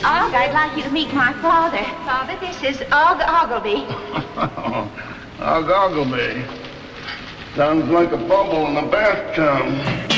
Og, I'd like you to meet my father. Father, this is Og Ogilvy. Og Ogilvy. Sounds like a bubble in a bathtub.